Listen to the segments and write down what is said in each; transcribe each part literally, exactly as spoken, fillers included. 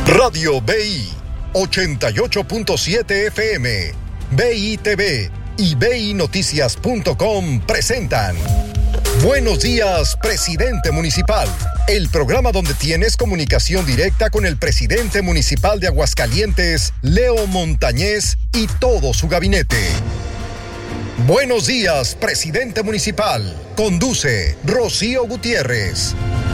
Radio B I ochenta y ocho punto siete F M, B I T V y B I noticias punto com presentan Buenos Días, Presidente Municipal, el programa donde tienes comunicación directa con el presidente municipal de Aguascalientes, Leo Montañez, y todo su gabinete. Buenos Días, Presidente Municipal. Conduce Rocío Gutiérrez.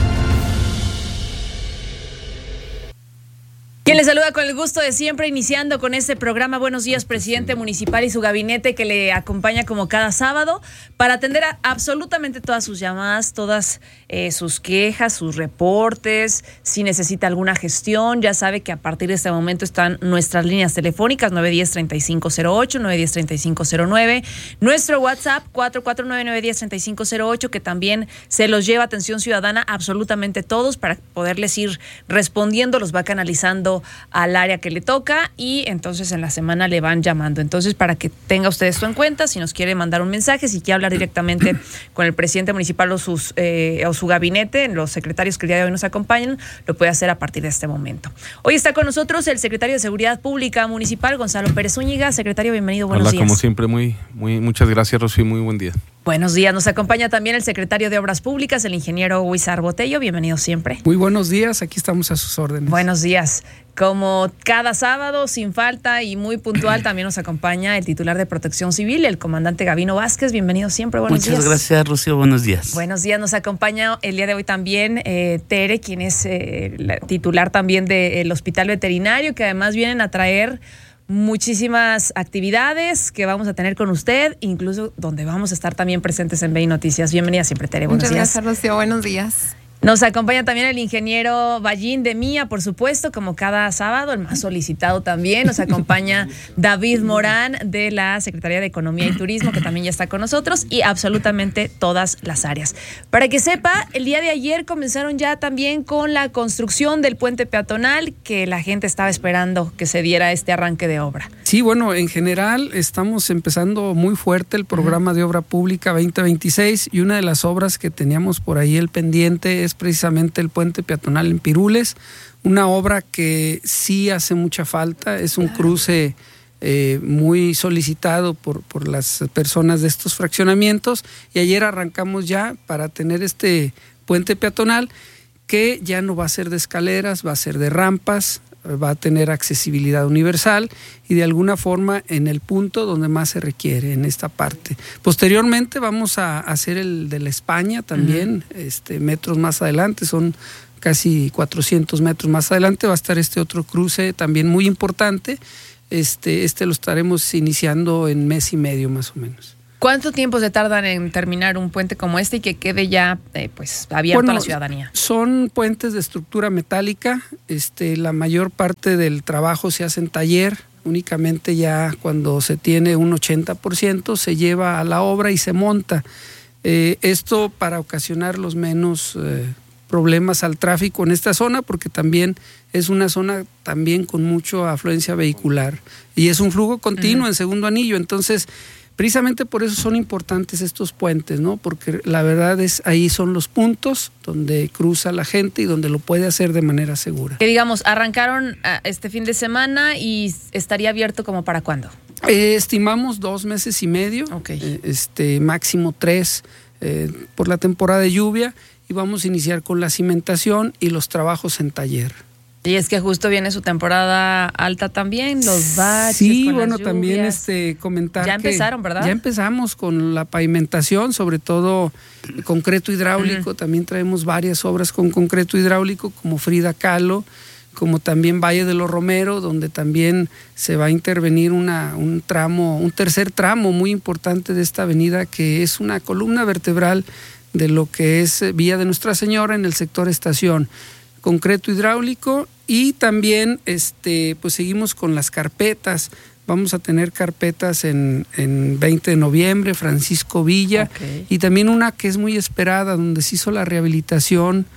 Quien les saluda con el gusto de siempre, iniciando con este programa Buenos Días, Presidente Municipal, y su gabinete que le acompaña como cada sábado para atender a absolutamente todas sus llamadas, todas eh, sus quejas, sus reportes. Si necesita alguna gestión, ya sabe que a partir de este momento están nuestras líneas telefónicas nueve uno cero, tres cinco cero ocho, nueve uno cero, tres cinco cero nueve, nuestro WhatsApp cuatro cuatro nueve, nueve uno cero, tres cinco cero ocho, que también se los lleva atención ciudadana absolutamente todos para poderles ir respondiendo, los va canalizando al área que le toca y entonces en la semana le van llamando. Entonces, para que tenga usted esto en cuenta, si nos quiere mandar un mensaje, si quiere hablar directamente con el presidente municipal o, sus, eh, o su gabinete, los secretarios que el día de hoy nos acompañan, lo puede hacer a partir de este momento. Hoy está con nosotros el secretario de Seguridad Pública Municipal, Gonzalo Pérez Zúñiga. Secretario, bienvenido, buenos Hola, días. Hola, como siempre, muy, muy, muchas gracias, Rocío, muy buen día. Buenos días, nos acompaña también el secretario de Obras Públicas, el ingeniero Huizar Botello. Bienvenido siempre. Muy buenos días, aquí estamos a sus órdenes. Buenos días. Como cada sábado, sin falta y muy puntual, también nos acompaña el titular de Protección Civil, el comandante Gavino Vázquez. Bienvenido siempre, buenos Muchas días. Muchas gracias, Rocío, buenos días. Buenos días, nos acompaña el día de hoy también eh, Tere, quien es eh, la titular también del Hospital Veterinario, que además vienen a traer muchísimas actividades que vamos a tener con usted, incluso donde vamos a estar también presentes en B I Noticias. Bienvenida siempre, Tere. Buenos Muchas días. gracias, Rocío. Buenos días. Nos acompaña también el ingeniero Ballín de Mía, por supuesto, como cada sábado, el más solicitado también. Nos acompaña David Morán de la Secretaría de Economía y Turismo, que también ya está con nosotros, y absolutamente todas las áreas. Para que sepa, el día de ayer comenzaron ya también con la construcción del puente peatonal, que la gente estaba esperando que se diera este arranque de obra. Sí, bueno, en general estamos empezando muy fuerte el programa uh-huh. de obra pública veinte veintiséis, y una de las obras que teníamos por ahí el pendiente es precisamente el puente peatonal en Pirules, una obra que sí hace mucha falta, es un cruce eh, muy solicitado por, por las personas de estos fraccionamientos, y ayer arrancamos ya para tener este puente peatonal que ya no va a ser de escaleras, va a ser de rampas, va a tener accesibilidad universal y de alguna forma en el punto donde más se requiere, en esta parte. Posteriormente vamos a hacer el de la España también, uh-huh. este, metros más adelante, son casi cuatrocientos metros más adelante, va a estar este otro cruce también muy importante, este, este lo estaremos iniciando en mes y medio más o menos. ¿Cuánto tiempo se tardan en terminar un puente como este y que quede ya eh, pues abierto bueno, a la ciudadanía? Son puentes de estructura metálica, este, la mayor parte del trabajo se hace en taller, únicamente ya cuando se tiene un ochenta por ciento se lleva a la obra y se monta. Eh, esto para ocasionar los menos eh, problemas al tráfico en esta zona, porque también es una zona también con mucha afluencia vehicular y es un flujo continuo uh-huh. en segundo anillo, entonces precisamente por eso son importantes estos puentes, ¿no? Porque la verdad es ahí son los puntos donde cruza la gente y donde lo puede hacer de manera segura. Que digamos, arrancaron este fin de semana y estaría abierto ¿como para cuándo? Eh, estimamos dos meses y medio, okay. eh, este máximo tres eh, por la temporada de lluvia, y vamos a iniciar con la cimentación y los trabajos en taller. Y es que justo viene su temporada alta también, los baches. Sí, con bueno, las también este comentar ya empezaron, que ¿verdad? Ya empezamos con la pavimentación, sobre todo concreto hidráulico. Uh-huh. También traemos varias obras con concreto hidráulico, como Frida Kahlo, como también Valle de los Romero, donde también se va a intervenir una, un tramo, un tercer tramo muy importante de esta avenida, que es una columna vertebral de lo que es Vía de Nuestra Señora en el sector Estación. Concreto hidráulico, y también este pues seguimos con las carpetas. Vamos a tener carpetas en, en veinte de noviembre, Francisco Villa, okay. y también una que es muy esperada, donde se hizo la rehabilitación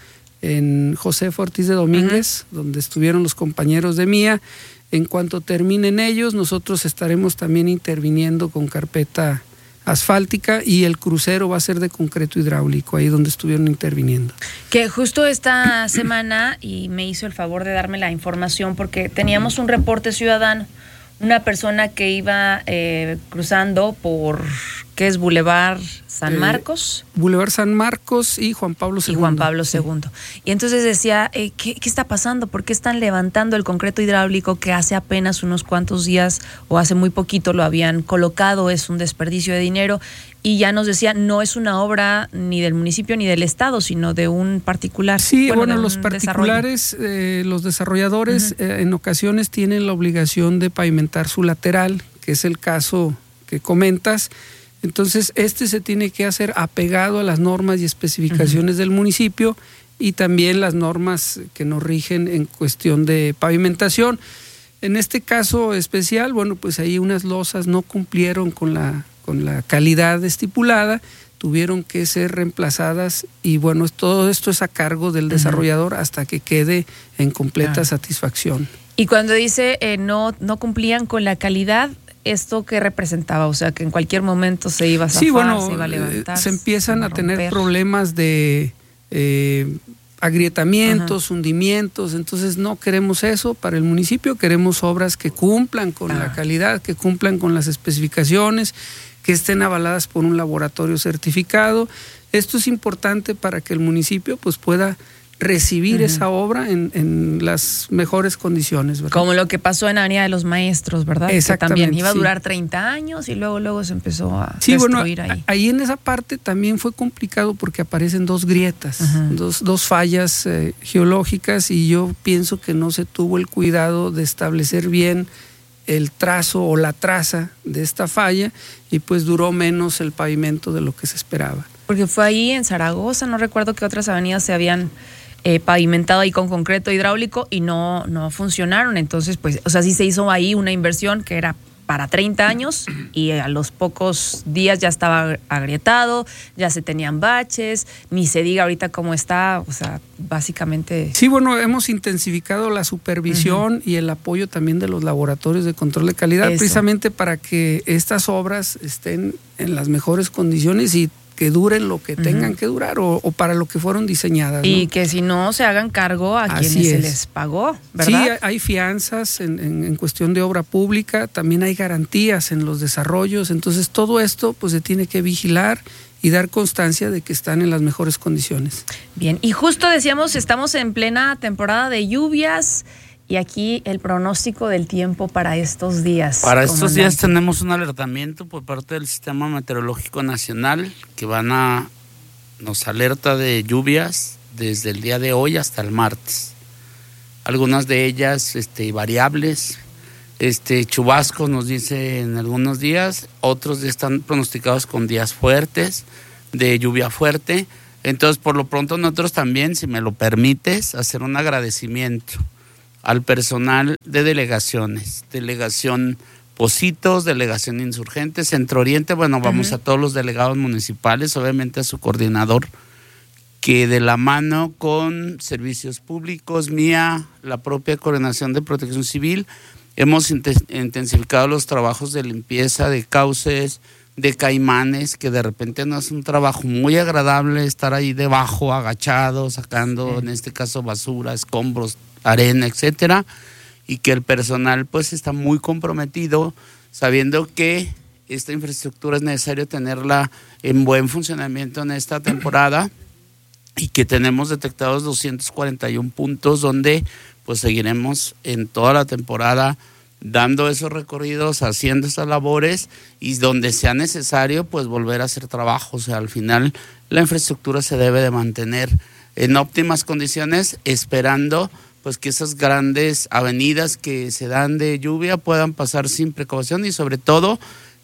en José Ortiz de Domínguez, uh-huh. donde estuvieron los compañeros de Mía. En cuanto terminen ellos, nosotros estaremos también interviniendo con carpeta asfáltica, y el crucero va a ser de concreto hidráulico, ahí donde estuvieron interviniendo. Que justo esta semana, y me hizo el favor de darme la información, porque teníamos un reporte ciudadano, una persona que iba eh, cruzando por, ¿qué es? Boulevard San Marcos. Eh, Boulevard San Marcos y Juan Pablo segundo. Y Juan Pablo segundo. Sí. Y entonces decía, eh, ¿qué, ¿qué está pasando? ¿Por qué están levantando el concreto hidráulico que hace apenas unos cuantos días o hace muy poquito lo habían colocado? Es un desperdicio de dinero. Y ya nos decía, no es una obra ni del municipio ni del estado, sino de un particular. Sí, bueno, bueno de los particulares, eh, los desarrolladores uh-huh. eh, en ocasiones tienen la obligación de pavimentar su lateral, que es el caso que comentas. Entonces, este se tiene que hacer apegado a las normas y especificaciones uh-huh. del municipio y también las normas que nos rigen en cuestión de pavimentación. En este caso especial, bueno, pues ahí unas losas no cumplieron con la con la calidad estipulada, tuvieron que ser reemplazadas y bueno, todo esto es a cargo del desarrollador uh-huh. hasta que quede en completa claro. satisfacción. Y cuando dice eh, no, no cumplían con la calidad, ¿esto qué representaba? O sea, que en cualquier momento se iba a zafar, sí, bueno, se iba a levantar. Se empiezan se a, a tener problemas de eh, agrietamientos, uh-huh. hundimientos, entonces no queremos eso para el municipio, queremos obras que cumplan con ah. la calidad, que cumplan con las especificaciones, que estén avaladas por un laboratorio certificado. Esto es importante para que el municipio pues pueda recibir uh-huh. esa obra en, en las mejores condiciones, ¿verdad? Como lo que pasó en Avenida de los Maestros, ¿verdad? Exactamente. Que también iba a durar sí. treinta años y luego luego se empezó a sí, destruir bueno, ahí. Ahí en esa parte también fue complicado porque aparecen dos grietas, uh-huh. dos, dos fallas eh, geológicas, y yo pienso que no se tuvo el cuidado de establecer bien el trazo o la traza de esta falla, y pues duró menos el pavimento de lo que se esperaba. Porque fue ahí en Zaragoza, no recuerdo qué otras avenidas se habían eh, pavimentado ahí con concreto hidráulico y no, no funcionaron. Entonces, pues, o sea, sí se hizo ahí una inversión que era para treinta años y a los pocos días ya estaba agrietado, ya se tenían baches, ni se diga ahorita cómo está, o sea, básicamente... Sí, bueno, hemos intensificado la supervisión uh-huh. y el apoyo también de los laboratorios de control de calidad, Eso. precisamente para que estas obras estén en las mejores condiciones y que duren lo que uh-huh. tengan que durar o, o para lo que fueron diseñadas, ¿no? Y que si no se hagan cargo a Así quienes es. se les pagó, ¿verdad? Sí, hay fianzas en, en, en cuestión de obra pública, también hay garantías en los desarrollos, entonces todo esto pues se tiene que vigilar y dar constancia de que están en las mejores condiciones. Bien, y justo decíamos, estamos en plena temporada de lluvias. Y aquí el pronóstico del tiempo para estos días. Para estos días tenemos un alertamiento por parte del Sistema Meteorológico Nacional que van a nos alerta de lluvias desde el día de hoy hasta el martes. Algunas de ellas este, variables, este, chubascos nos dice en algunos días, otros están pronosticados con días fuertes, de lluvia fuerte. Entonces, por lo pronto nosotros también, si me lo permites, hacer un agradecimiento al personal de delegaciones, delegación Pocitos, delegación Insurgentes, Centro Oriente, bueno, vamos uh-huh. a todos los delegados municipales, obviamente a su coordinador, que de la mano con servicios públicos, mía, la propia Coordinación de Protección Civil, hemos intensificado los trabajos de limpieza de cauces, de caimanes, que de repente no es un trabajo muy agradable estar ahí debajo, agachado, sacando, sí. en este caso, basura, escombros, arena, etcétera, y que el personal pues está muy comprometido, sabiendo que esta infraestructura es necesario tenerla en buen funcionamiento en esta temporada, y que tenemos detectados doscientos cuarenta y uno puntos donde pues seguiremos en toda la temporada dando esos recorridos, haciendo esas labores, y donde sea necesario pues volver a hacer trabajo. O sea, al final la infraestructura se debe de mantener en óptimas condiciones, esperando pues que esas grandes avenidas que se dan de lluvia puedan pasar sin precaución, y sobre todo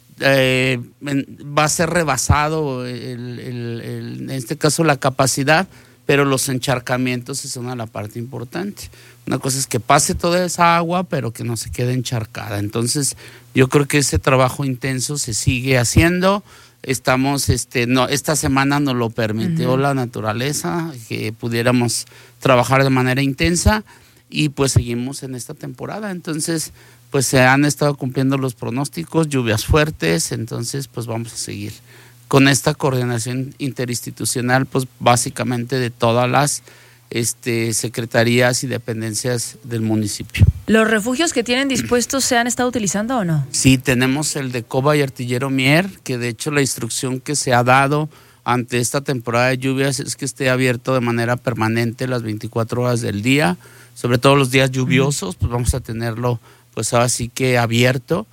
eh, va a ser rebasado el, el, el, en este caso la capacidad, pero los encharcamientos es una la parte importante. Una cosa es que pase toda esa agua, pero que no se quede encharcada. Entonces yo creo que ese trabajo intenso se sigue haciendo. Estamos, este, no, esta semana nos lo permitió uh-huh. la naturaleza, que pudiéramos trabajar de manera intensa, y pues seguimos en esta temporada. Entonces, pues se han estado cumpliendo los pronósticos, lluvias fuertes, entonces pues vamos a seguir con esta coordinación interinstitucional, pues básicamente de todas las este, secretarías y dependencias del municipio. ¿Los refugios que tienen dispuestos se han estado utilizando o no? Sí, tenemos el de Coba y Artillero Mier, que de hecho la instrucción que se ha dado ante esta temporada de lluvias es que esté abierto de manera permanente las veinticuatro horas del día, sobre todo los días lluviosos, pues vamos a tenerlo pues ahora sí que abierto,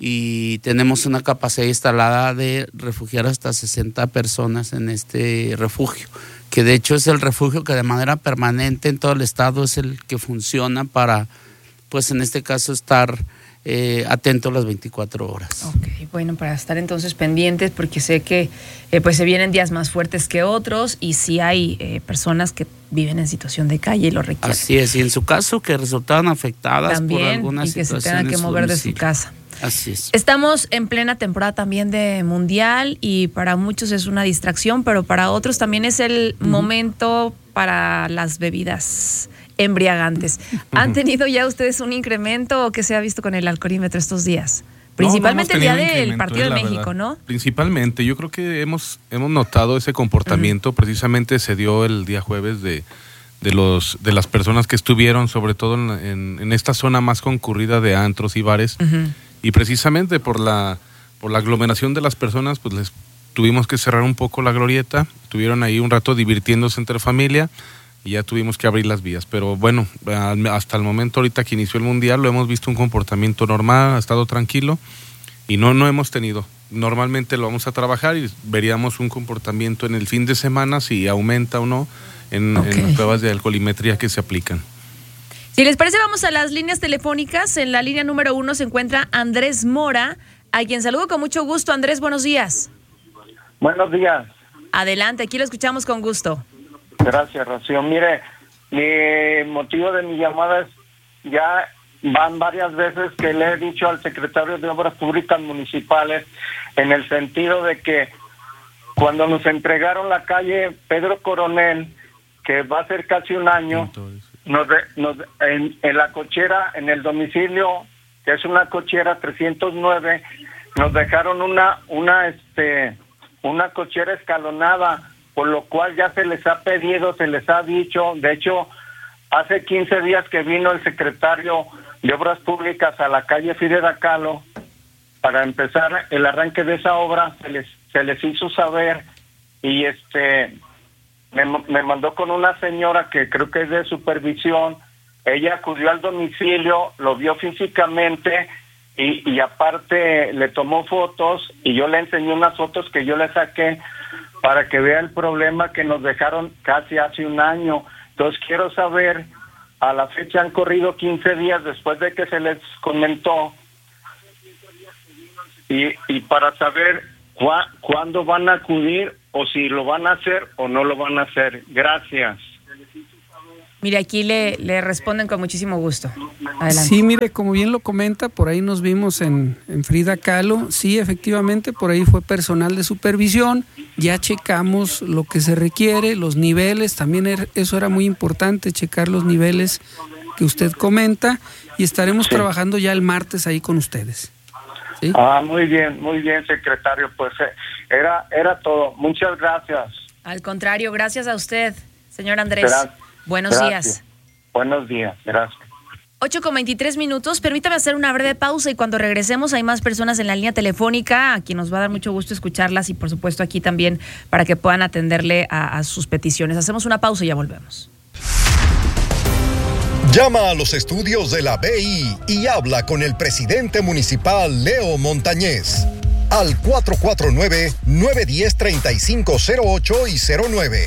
y tenemos una capacidad instalada de refugiar hasta sesenta personas en este refugio, que de hecho es el refugio que de manera permanente en todo el estado es el que funciona para, pues en este caso, estar eh, atento a las veinticuatro horas. Ok, bueno, para estar entonces pendientes, porque sé que eh, pues se vienen días más fuertes que otros, y sí hay eh, personas que viven en situación de calle y lo requieren. Así es, y en su caso que resultaron afectadas también, por algunas y que se situaciones tengan que mover de su domicilio. casa. Así es. Estamos en plena temporada también de mundial, y para muchos es una distracción, pero para otros también es el uh-huh. momento para las bebidas embriagantes. ¿Han tenido ya ustedes un incremento o qué se ha visto con el alcoholímetro estos días? Principalmente no, el día del partido de México, verdad. ¿no? Principalmente, yo creo que hemos, hemos notado ese comportamiento, uh-huh. precisamente se dio el día jueves de, de, los, de las personas que estuvieron, sobre todo en, en, en esta zona más concurrida de antros y bares, uh-huh. y precisamente por la, por la aglomeración de las personas, pues les tuvimos que cerrar un poco la glorieta, estuvieron ahí un rato divirtiéndose entre familia, y ya tuvimos que abrir las vías, pero bueno, hasta el momento ahorita que inició el Mundial lo hemos visto un comportamiento normal, ha estado tranquilo y no, no hemos tenido. Normalmente lo vamos a trabajar y veríamos un comportamiento en el fin de semana si aumenta o no en, okay. en las pruebas de alcoholimetría que se aplican. Si les parece, vamos a las líneas telefónicas. En la línea número uno se encuentra Andrés Mora, a quien saludo con mucho gusto. Andrés, buenos días. Buenos días. Adelante, aquí lo escuchamos con gusto. Gracias, Rocío. Mire, mi motivo de mi llamada es, ya van varias veces que le he dicho al secretario de Obras Públicas Municipales, en el sentido de que cuando nos entregaron la calle Pedro Coronel, que va a ser casi un año, nos, nos en, en la cochera, en el domicilio, que es una cochera trescientos nueve, nos dejaron una, una, este, una cochera escalonada, por lo cual ya se les ha pedido, se les ha dicho. De hecho, hace quince días que vino el secretario de Obras Públicas a la calle Frida Kahlo para empezar el arranque de esa obra, se les se les hizo saber, y este me, me mandó con una señora que creo que es de supervisión. Ella acudió al domicilio, lo vio físicamente y, y aparte le tomó fotos, y yo le enseñé unas fotos que yo le saqué para que vea el problema que nos dejaron casi hace un año. Entonces quiero saber, a la fecha han corrido quince días después de que se les comentó, y, y para saber cua, cuándo van a acudir, o si lo van a hacer o no lo van a hacer. Gracias. Mire, aquí le, le responden con muchísimo gusto. Adelante. Sí, mire, como bien lo comenta, por ahí nos vimos en, en Frida Kahlo. Sí, efectivamente, por ahí fue personal de supervisión. Ya checamos lo que se requiere, los niveles. También er, eso era muy importante, checar los niveles que usted comenta. Y estaremos sí. trabajando ya el martes ahí con ustedes. ¿Sí? Ah, muy bien, muy bien, secretario. Pues eh, era, era todo. Muchas gracias. Al contrario, gracias a usted, señor Andrés. Gracias. Buenos Gracias. días. Buenos días, gracias. ocho con veintitrés minutos, permítame hacer una breve pausa y cuando regresemos hay más personas en la línea telefónica, a quien nos va a dar mucho gusto escucharlas y por supuesto aquí también para que puedan atenderle a, a sus peticiones. Hacemos una pausa y ya volvemos. Llama a los estudios de la B I y habla con el presidente municipal Leo Montañez al cuatro cuatro nueve, nueve uno cero, tres cinco cero ocho y cero nueve.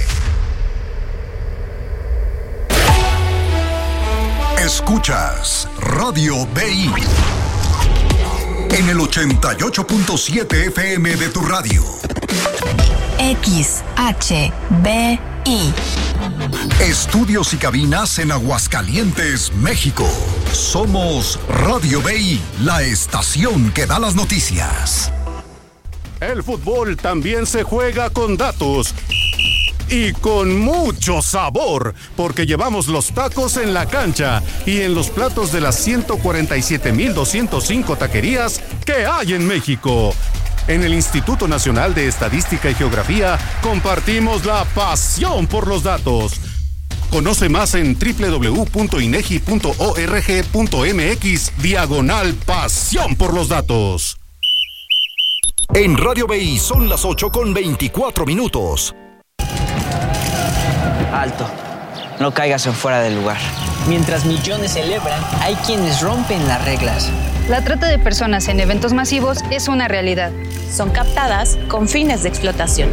Escuchas Radio B I en el ochenta y ocho punto siete F M de tu radio. X H B I. Estudios y cabinas en Aguascalientes, México. Somos Radio B I, la estación que da las noticias. El fútbol también se juega con datos. y con mucho sabor, porque llevamos los tacos en la cancha y en los platos de las ciento cuarenta y siete mil doscientas cinco taquerías que hay en México. En el Instituto Nacional de Estadística y Geografía compartimos la pasión por los datos. Conoce más en doble u doble u doble u punto inegi punto org punto mx diagonal pasión por los datos. En Radio B I son las ocho con veinticuatro minutos. Alto, no caigas en fuera del lugar. Mientras millones celebran, hay quienes rompen las reglas. La trata de personas en eventos masivos es una realidad. Son captadas con fines de explotación.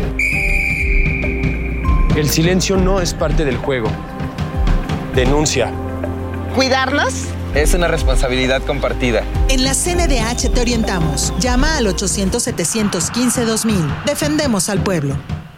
El silencio no es parte del juego. Denuncia. ¿Cuidarlos? Es una responsabilidad compartida. En la C N D H te orientamos. Llama al ochocientos, setecientos quince, dos mil. Defendemos al pueblo.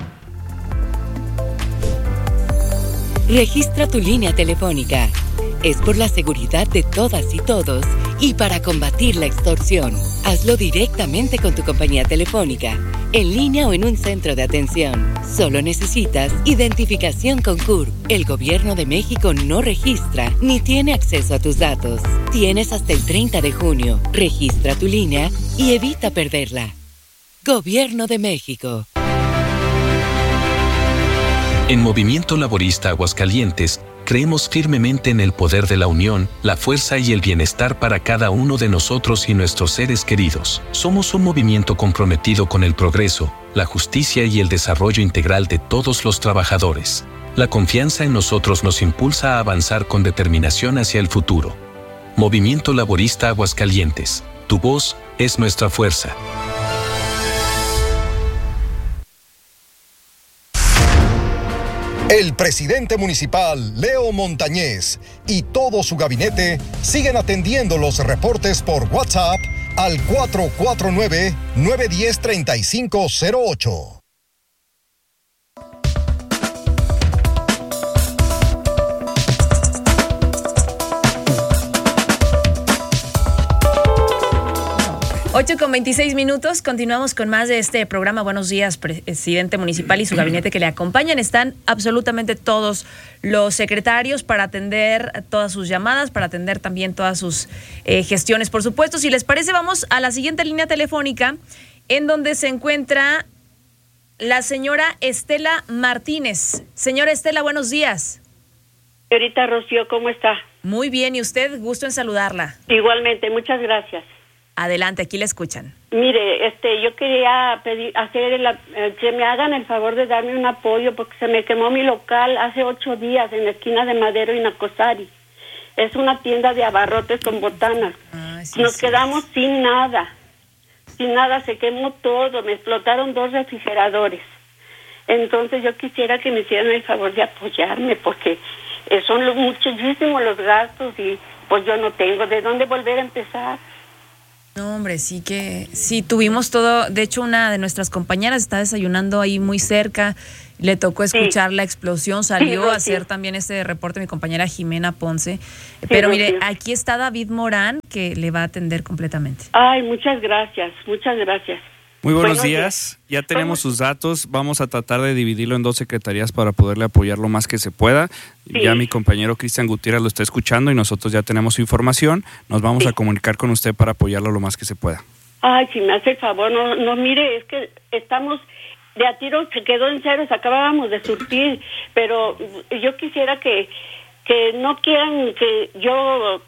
Registra tu línea telefónica. Es por la seguridad de todas y todos y para combatir la extorsión. Hazlo directamente con tu compañía telefónica, en línea o en un centro de atención. Solo necesitas identificación con C U R. El Gobierno de México no registra ni tiene acceso a tus datos. Tienes hasta el treinta de junio. Registra tu línea y evita perderla. Gobierno de México. En Movimiento Laborista Aguascalientes, creemos firmemente en el poder de la unión, la fuerza y el bienestar para cada uno de nosotros y nuestros seres queridos. Somos un movimiento comprometido con el progreso, la justicia y el desarrollo integral de todos los trabajadores. La confianza en nosotros nos impulsa a avanzar con determinación hacia el futuro. Movimiento Laborista Aguascalientes. Tu voz es nuestra fuerza. El presidente municipal, Leo Montañez, y todo su gabinete siguen atendiendo los reportes por WhatsApp al cuatro cuatro nueve, nueve uno cero, tres cinco cero ocho. ocho con veintiséis minutos, continuamos con más de este programa. Buenos días, presidente municipal y su gabinete que le acompañan. Están absolutamente todos los secretarios para atender todas sus llamadas, para atender también todas sus eh, gestiones, por supuesto. Si les parece, vamos a la siguiente línea telefónica, en donde se encuentra la señora Estela Martínez. Señora Estela, buenos días. Señorita Rocío, ¿cómo está? Muy bien, ¿y usted? Gusto en saludarla. Igualmente, muchas gracias. Adelante, aquí le escuchan. Mire, este, yo quería pedir, hacer el, eh, que me hagan el favor de darme un apoyo porque se me quemó mi local hace ocho días en la esquina de Madero y Nacosari. Es una tienda de abarrotes con botanas. Ay, sí, Nos sí, quedamos sí. sin nada, sin nada, se quemó todo, me explotaron dos refrigeradores. Entonces yo quisiera que me hicieran el favor de apoyarme porque eh, son los, muchísimos los gastos y pues yo no tengo de dónde volver a empezar. No, hombre, sí que sí tuvimos todo. De hecho, una de nuestras compañeras está desayunando ahí muy cerca. Le tocó escuchar sí. la explosión, salió sí, a hacer sí. también este reporte mi compañera Jimena Ponce. Sí, Pero mire, sí. aquí está David Morán que le va a atender completamente. Ay, muchas gracias, muchas gracias. Muy buenos, buenos días. días, ya tenemos sus datos, vamos a tratar de dividirlo en dos secretarías para poderle apoyar lo más que se pueda. Sí. Ya mi compañero Cristian Gutiérrez lo está escuchando y nosotros ya tenemos su información, nos vamos sí. a comunicar con usted para apoyarlo lo más que se pueda. Ay, si me hace el favor, no, no mire, es que estamos de a tiro, se quedó en ceros, acabábamos de surtir, pero yo quisiera que, que no quieran que yo...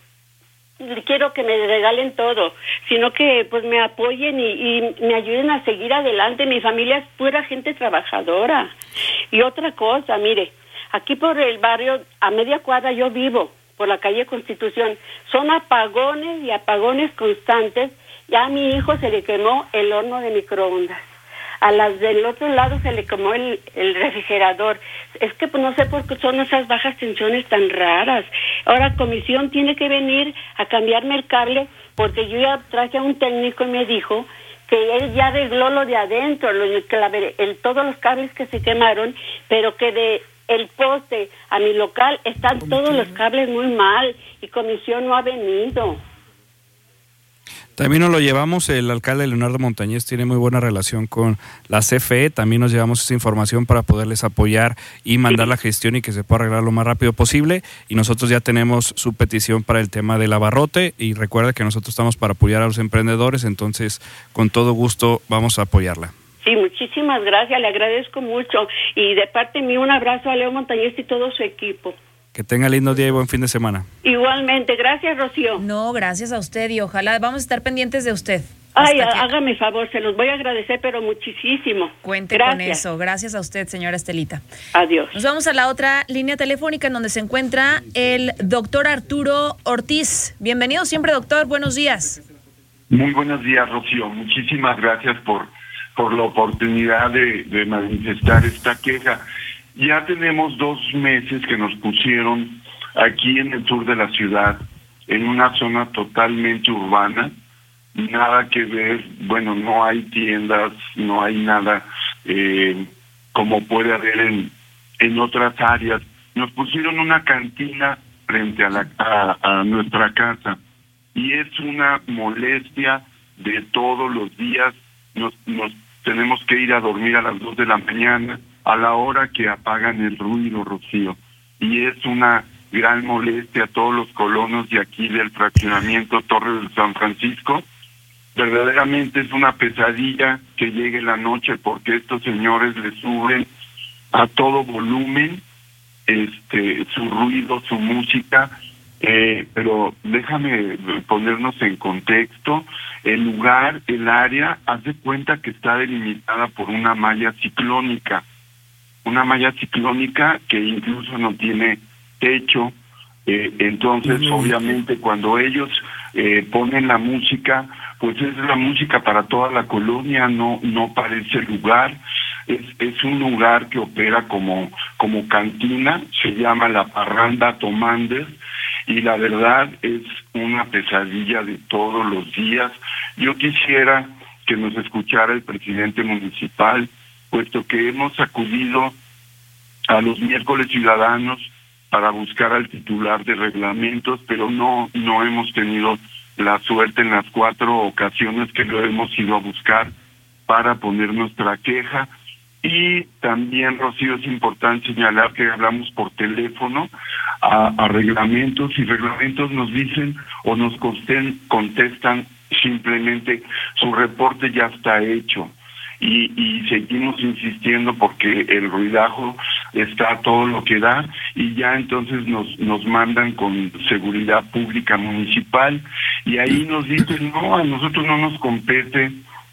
quiero que me regalen todo, sino que pues me apoyen y, y me ayuden a seguir adelante. Mi familia es pura gente trabajadora. Y otra cosa, mire, aquí por el barrio, a media cuadra yo vivo, por la calle Constitución, son apagones y apagones constantes. Ya a mi hijo se le quemó el horno de microondas. A las del otro lado se le quemó el, el refrigerador. Es que pues, no sé por qué son esas bajas tensiones tan raras. Ahora comisión tiene que venir a cambiarme el cable porque yo ya traje a un técnico y me dijo que él ya arregló lo de adentro, lo, que la, el, todos los cables que se quemaron, pero que de el poste a mi local están todos los cables muy mal y comisión no ha venido. También nos lo llevamos, el alcalde Leonardo Montañez tiene muy buena relación con la C F E, también nos llevamos esa información para poderles apoyar y mandar la gestión y que se pueda arreglar lo más rápido posible, y nosotros ya tenemos su petición para el tema del abarrote, y recuerda que nosotros estamos para apoyar a los emprendedores, entonces con todo gusto vamos a apoyarla. Sí, muchísimas gracias, le agradezco mucho, y de parte mía un abrazo a Leo Montañez y todo su equipo. Que tenga lindo día y buen fin de semana. Igualmente, gracias, Rocío. No, gracias a usted y ojalá vamos a estar pendientes de usted. Ay, Hasta que- hágame favor, se los voy a agradecer, pero muchísimo. Cuente gracias. con eso. Gracias a usted, señora Estelita. Adiós. Nos vamos a la otra línea telefónica en donde se encuentra el doctor Arturo Ortiz. Bienvenido siempre, doctor. Buenos días. Muy buenos días, Rocío. Muchísimas gracias por, por la oportunidad de, de manifestar esta queja. Ya tenemos dos meses que nos pusieron aquí en el sur de la ciudad, en una zona totalmente urbana, nada que ver, bueno, no hay tiendas, no hay nada eh, como puede haber en, en otras áreas. Nos pusieron una cantina frente a, la, a, a nuestra casa y es una molestia de todos los días. Nos, nos tenemos que ir a dormir a las dos de la mañana, a la hora que apagan el ruido, Rocío. Y es una gran molestia a todos los colonos de aquí del fraccionamiento Torre del San Francisco. Verdaderamente es una pesadilla que llegue la noche porque estos señores le suben a todo volumen este su ruido, su música. Eh, pero déjame ponernos en contexto. El lugar, el área, hace cuenta que está delimitada por una malla ciclónica. Una malla ciclónica que incluso no tiene techo, eh, entonces uh-huh. obviamente cuando ellos eh, ponen la música, pues es la música para toda la colonia, no no para ese lugar. Es, es un lugar que opera como, como cantina, se llama La Parranda Tomander, y la verdad es una pesadilla de todos los días. Yo quisiera que nos escuchara el presidente municipal, puesto que hemos acudido a los miércoles ciudadanos para buscar al titular de reglamentos, pero no no hemos tenido la suerte en las cuatro ocasiones que lo hemos ido a buscar para poner nuestra queja. Y también, Rocío, es importante señalar que hablamos por teléfono a, a reglamentos, y reglamentos nos dicen o nos consten, contestan simplemente su reporte ya está hecho. Y, y seguimos insistiendo porque el ruidajo está a todo lo que da, y ya entonces nos nos mandan con seguridad pública municipal, y ahí nos dicen, no, a nosotros no nos compete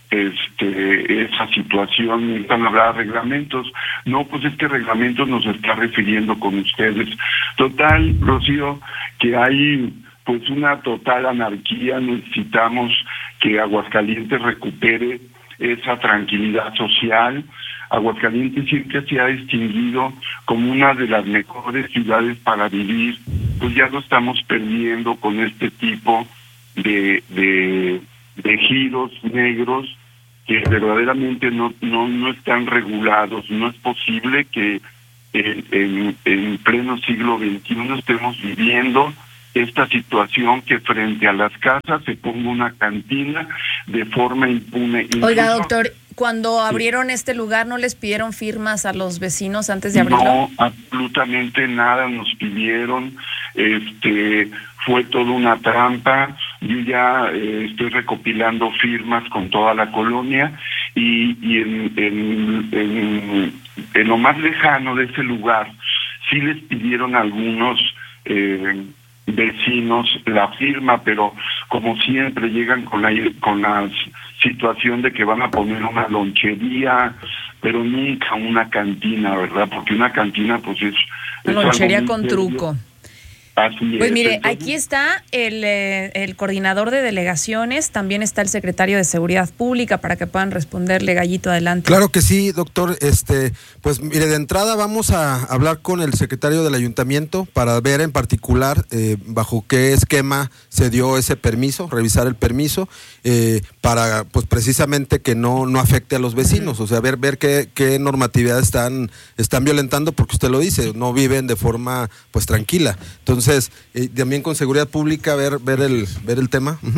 este esa situación, necesitan hablar de reglamentos. No, pues es que reglamentos nos está refiriendo con ustedes. Total, Rocío, que hay pues una total anarquía. Necesitamos que Aguascalientes recupere esa tranquilidad social. Aguascalientes siempre se ha distinguido como una de las mejores ciudades para vivir, pues ya lo estamos perdiendo con este tipo de de, de giros negros que verdaderamente no no no están regulados. No es posible que en, en, en pleno siglo veintiuno estemos viviendo esta situación, que frente a las casas se ponga una cantina de forma impune. Oiga, doctor, cuando abrieron este lugar, ¿no les pidieron firmas a los vecinos antes de abrirlo? No, absolutamente nada nos pidieron. Este fue toda una trampa. Yo ya eh, estoy recopilando firmas con toda la colonia, y, y en, en, en, en lo más lejano de ese lugar sí les pidieron algunos eh, vecinos la firma, pero como siempre llegan con la con la situación de que van a poner una lonchería, pero nunca una cantina, ¿verdad? Porque una cantina pues es... Una es lonchería con serio. Truco. Así pues es. mire, Entonces, aquí está el, eh, el coordinador de delegaciones, también está el secretario de Seguridad Pública para que puedan responderle. Gallito, adelante. Claro que sí, doctor. Este, pues mire, de entrada vamos a hablar con el secretario del ayuntamiento para ver en particular eh, bajo qué esquema se dio ese permiso, revisar el permiso, eh, para pues precisamente que no, no afecte a los vecinos, uh-huh. o sea, ver, ver qué, qué normatividad están, están violentando, porque usted lo dice, no viven de forma pues tranquila. Entonces, Entonces, eh, también con seguridad pública ver ver el ver el tema. Uh-huh.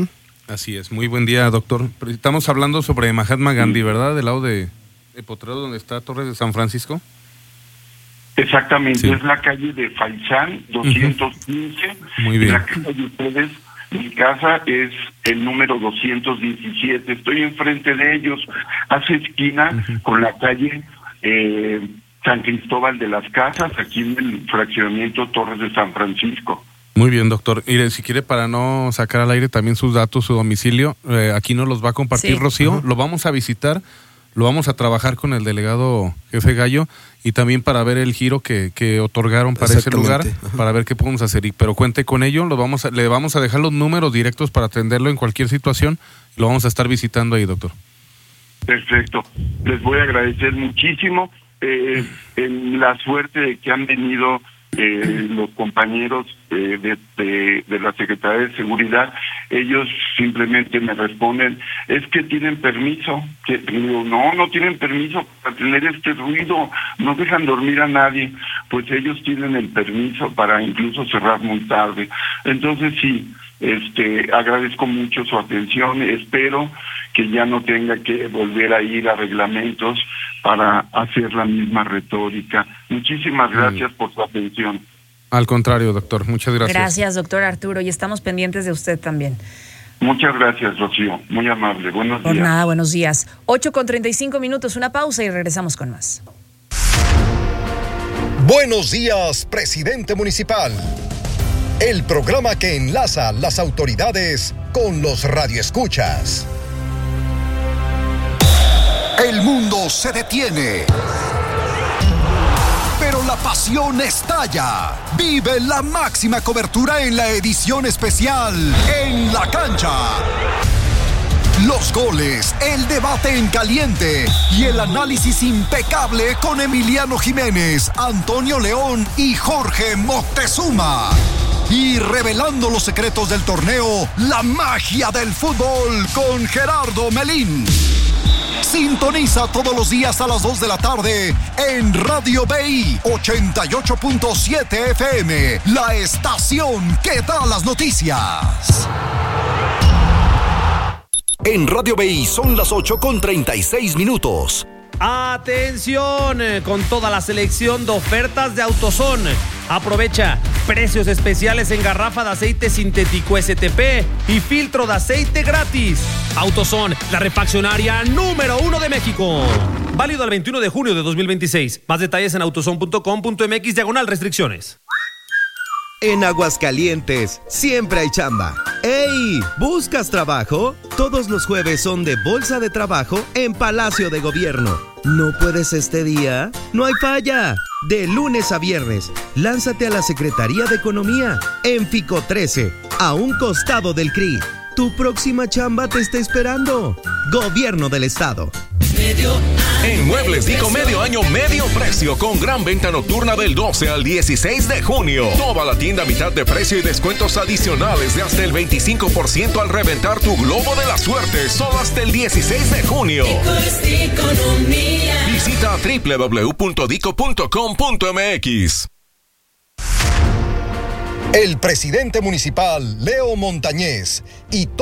Así es, muy buen día, doctor. Estamos hablando sobre Mahatma Gandhi, ¿verdad? Del lado de, de Potrero, donde está Torres de San Francisco. Exactamente, Sí. es la calle de Faisán, doscientos quince. Uh-huh. Muy bien. La casa de ustedes, mi casa es el número doscientos diecisiete. Estoy enfrente de ellos, hace esquina uh-huh. con la calle eh, San Cristóbal de las Casas, aquí en el fraccionamiento Torres de San Francisco. Muy bien, doctor. Mire, si quiere, para no sacar al aire también sus datos, su domicilio, eh, aquí nos los va a compartir Sí. Rocío. Uh-huh. Lo vamos a visitar, lo vamos a trabajar con el delegado jefe Gallo y también para ver el giro que, que otorgaron para ese lugar, Exactamente. para ver qué podemos hacer. Y, pero cuente con ello, lo vamos a, le vamos a dejar los números directos para atenderlo en cualquier situación. Lo vamos a estar visitando ahí, doctor. Perfecto. Les voy a agradecer muchísimo eh, en la suerte de que han venido eh, los compañeros eh, de, de, de la Secretaría de Seguridad. Ellos simplemente me responden, es que tienen permiso. Que, digo, no, no tienen permiso para tener este ruido, no dejan dormir a nadie. Pues ellos tienen el permiso para incluso cerrar muy tarde. Entonces sí, este, agradezco mucho su atención, espero que ya no tenga que volver a ir a reglamentos para hacer la misma retórica. Muchísimas gracias mm. por su atención. Al contrario, doctor, muchas gracias. Gracias, doctor Arturo, y estamos pendientes de usted también. Muchas gracias, Rocío, muy amable, buenos Por días. nada, buenos días. ocho con treinta y cinco minutos, una pausa y regresamos con más. Buenos días, presidente municipal. El programa que enlaza las autoridades con los radioescuchas. El mundo se detiene, pero la pasión estalla. Vive la máxima cobertura en la edición especial En la Cancha. Los goles, el debate en caliente y el análisis impecable con Emiliano Jiménez, Antonio León y Jorge Moctezuma. Y revelando los secretos del torneo, la magia del fútbol con Gerardo Melín. Sintoniza todos los días a las dos de la tarde en Radio B I ochenta y ocho punto siete F M, la estación que da las noticias. En Radio B I son las ocho con treinta y seis minutos. Atención, con toda la selección de ofertas de AutoZone. Aprovecha precios especiales en garrafa de aceite sintético S T P y filtro de aceite gratis. AutoZone, la refaccionaria número uno de México. Válido al veintiuno de junio de dos mil veintiséis. Más detalles en autozone punto com punto m x diagonal restricciones. En Aguascalientes siempre hay chamba. ¡Ey! ¿Buscas trabajo? Todos los jueves son de Bolsa de Trabajo en Palacio de Gobierno. ¿No puedes este día? ¡No hay falla! De lunes a viernes, lánzate a la Secretaría de Economía en Fico trece, a un costado del C R I. Tu próxima chamba te está esperando. Gobierno del Estado. En Muebles Dico medio año medio precio con gran venta nocturna del doce al dieciséis de junio. Toda la tienda a mitad de precio y descuentos adicionales de hasta el veinticinco por ciento al reventar tu globo de la suerte solo hasta el dieciséis de junio. Visita doble u doble u doble u punto dico punto com punto m x. El presidente municipal Leo Montañez y